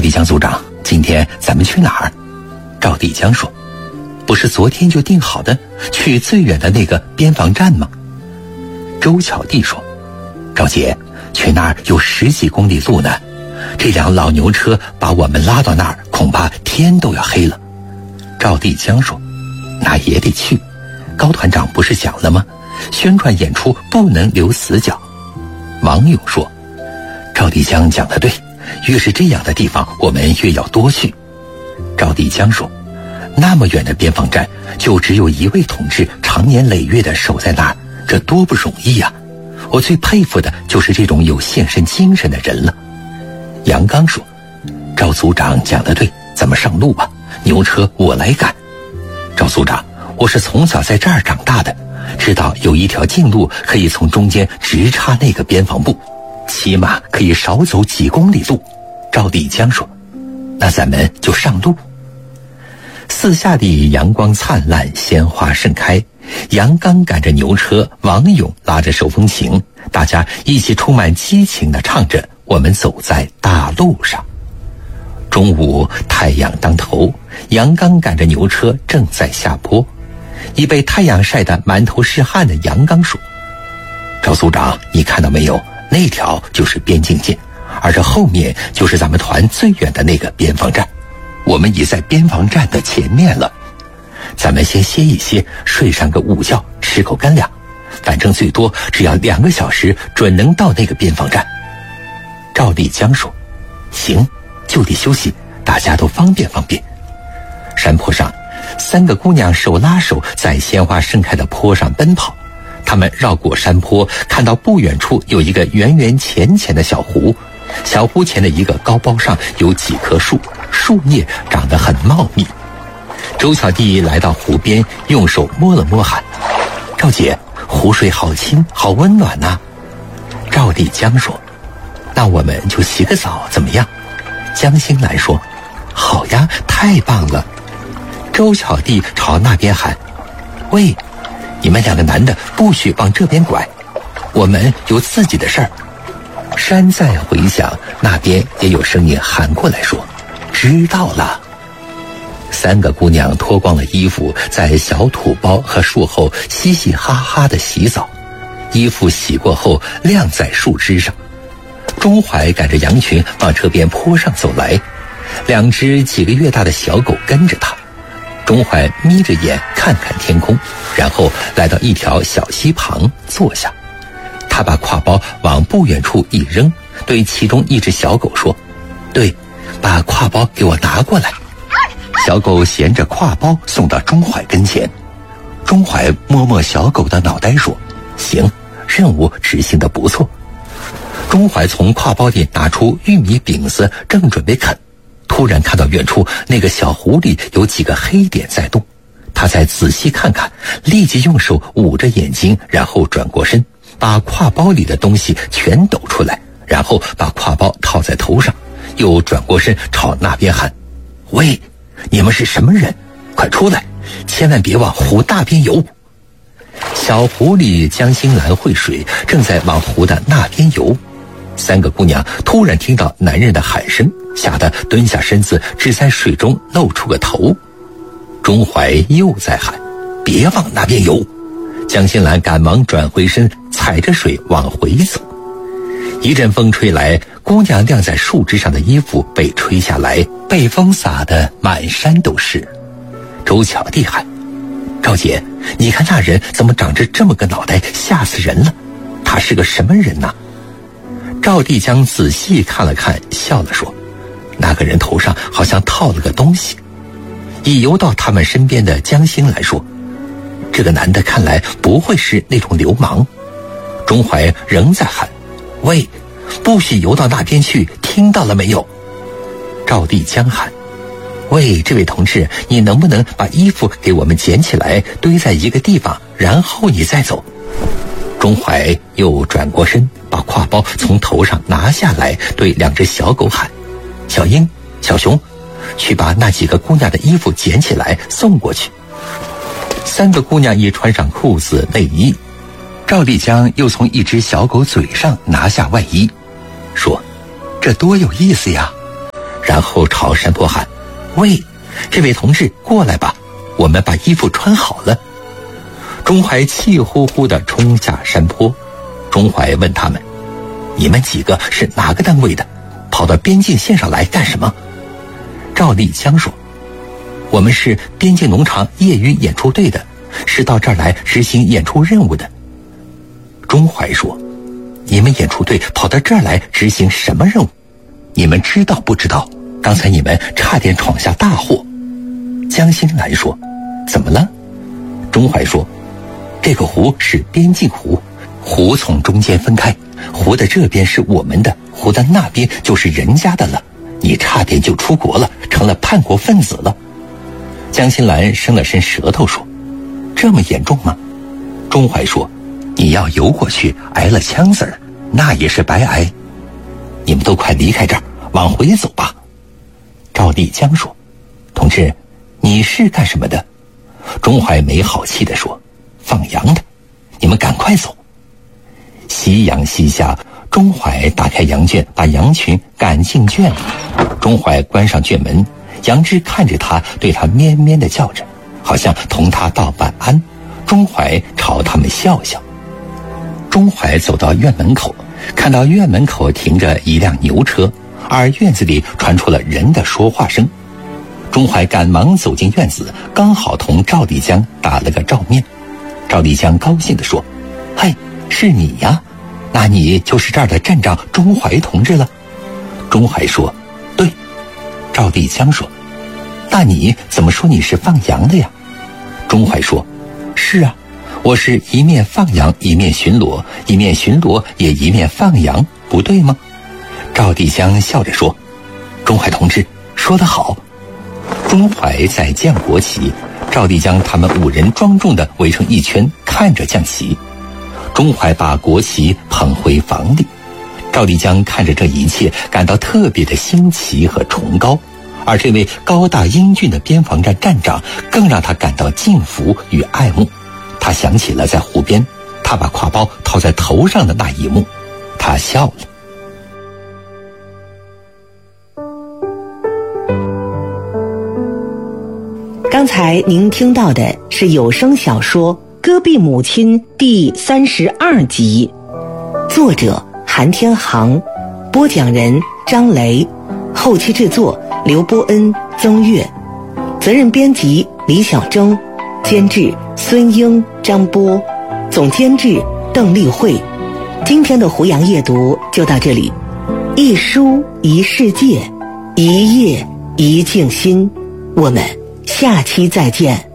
帝江组长，今天咱们去哪儿？赵帝江说，不是昨天就定好的，去最远的那个边防站吗？周巧弟说，赵姐，去那儿有10几公里路呢，这辆老牛车把我们拉到那儿，恐怕天都要黑了。赵帝江说，那也得去，高团长不是讲了吗？宣传演出不能留死角。王勇说，赵帝江讲得对，越是这样的地方我们越要多去。赵帝江说，那么远的边防站就只有一位同志长年累月地守在那儿，这多不容易呀！我最佩服的就是这种有献身精神的人了。杨刚说，赵组长讲得对，咱们上路吧，牛车我来赶。赵组长，我是从小在这儿长大的，知道有一条近路可以从中间直插那个边防部，起码可以少走几公里路。赵帝江说，那咱们就上路。四下里阳光灿烂，鲜花盛开，杨刚赶着牛车，王勇拉着手风琴，大家一起充满激情地唱着，我们走在大路上。中午太阳当头，杨刚赶着牛车正在下坡，已被太阳晒得满头是汗的杨刚说，赵组长，你看到没有，那条就是边境线，而这后面就是咱们团最远的那个边防站，我们已在边防站的前面了。咱们先歇一歇，睡上个午觉，吃口干粮，反正最多只要2个小时，准能到那个边防站。赵立江说，行，就地休息，大家都方便方便。山坡上3个姑娘手拉手在鲜花盛开的坡上奔跑，她们绕过山坡，看到不远处有一个圆圆浅浅的小湖，小湖前的一个高包上有几棵树，树叶长得很茂密。周巧弟来到湖边，用手摸了摸，喊，赵姐，湖水好清，好温暖呐。赵立江说，那我们就洗个澡怎么样？江心兰说，好呀，太棒了。周巧弟朝那边喊，喂，你们2个男的不许往这边拐，我们有自己的事儿。山在回响，那边也有声音喊过来说，知道了。3个姑娘脱光了衣服，在小土包和树后嘻嘻哈哈地洗澡，衣服洗过后晾在树枝上。钟怀赶着羊群往这边坡上走来，2只几个月大的小狗跟着他。钟怀眯着眼看看天空，然后来到一条小溪旁坐下。他把挎包往不远处一扔，对其中一只小狗说，对，把挎包给我拿过来。小狗衔着挎包送到钟怀跟前，钟怀摸摸小狗的脑袋说，行，任务执行得不错。钟怀从挎包里拿出玉米饼子，正准备啃，突然看到远处那个小湖里有几个黑点在动，他再仔细看看，立即用手捂着眼睛，然后转过身，把挎包里的东西全抖出来，然后把挎包套在头上，又转过身朝那边喊，喂，你们是什么人？快出来，千万别往湖那边游。小湖里江心兰会水，正在往湖的那边游。3个姑娘突然听到男人的喊声，吓得蹲下身子，只在水中露出个头。钟怀又在喊，别往那边游。江心兰赶忙转回身，踩着水往回走。一阵风吹来，姑娘晾在树枝上的衣服被吹下来，被风洒得满山都是。周巧弟喊，赵姐，你看那人怎么长着这么个脑袋，吓死人了，他是个什么人呢？赵帝江仔细看了看，笑了说，那个人头上好像套了个东西。已游到他们身边的江心来说，这个男的看来不会是那种流氓。钟怀仍在喊，喂，不许游到那边去，听到了没有？赵帝江喊，喂，这位同志，你能不能把衣服给我们捡起来，堆在一个地方，然后你再走？钟怀又转过身，把挎包从头上拿下来，对2只小狗喊，小英、小熊，去把那几个姑娘的衣服捡起来送过去。3个姑娘已穿上裤子内衣。赵立江又从一只小狗嘴上拿下外衣，说，这多有意思呀。 然后朝山坡喊：喂，这位同志过来吧，我们把衣服穿好了。钟怀气呼呼地冲下山坡。钟怀问他们：你们几个是哪个单位的？跑到边境线上来干什么？赵立江说：我们是边境农场业余演出队的，是到这儿来执行演出任务的。钟怀说：你们演出队跑到这儿来执行什么任务？你们知道不知道？刚才你们差点闯下大祸。江心兰说：怎么了？钟怀说：这个湖是边境湖，湖从中间分开，湖的这边是我们的，湖的那边就是人家的了，你差点就出国了，成了叛国分子了。江心兰伸了伸舌头说：这么严重吗？钟怀说：你要游过去挨了枪子儿，那也是白挨。你们都快离开这儿，往回走吧。赵立江说：同志，你是干什么的？钟怀没好气地说：放羊的，你们赶快走。夕阳西下，钟怀打开羊圈，把羊群赶进圈里。钟怀关上圈门，羊只看着他，对他咩咩地叫着，好像同他道晚安。钟怀朝他们笑笑。钟怀走到院门口，看到院门口停着一辆牛车，而院子里传出了人的说话声。钟怀赶忙走进院子，刚好同赵立江打了个照面。赵立江高兴地说：嘿，是你呀，那你就是这儿的站长钟怀同志了。钟怀说：对。赵立江说：那你怎么说你是放羊的呀？钟怀说：是啊，我是一面放羊一面巡逻，一面巡逻也一面放羊，不对吗？赵立江笑着说：钟怀同志说得好。钟怀在降国旗，赵立江他们5人庄重地围成一圈，看着降旗。钟怀把国旗捧回房里，赵立江看着这一切，感到特别的新奇和崇高，而这位高大英俊的边防站站长更让他感到敬服与爱慕。他想起了在湖边他把挎包套在头上的那一幕，他笑了。 刚才您听到的是有声小说《戈壁母亲》第32集，作者韩天航，播讲人张雷，后期制作刘波恩、曾月，责任编辑李小征，监制孙英、张波，总监制邓丽慧。今天的胡杨夜读就到这里，一书一世界，一夜一静心，我们下期再见。